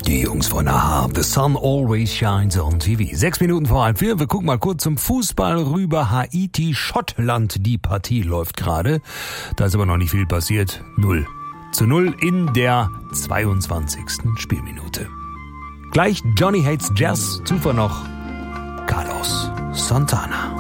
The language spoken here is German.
Die Jungs von Aha, The Sun Always Shines on TV. 6 Minuten vor 3:30. Wir gucken mal kurz zum Fußball rüber. Haiti, Schottland. Die Partie läuft gerade. Da ist aber noch nicht viel passiert. 0:0 in der 22. Spielminute. Gleich Johnny Hates Jazz. Zuvor noch Carlos Santana.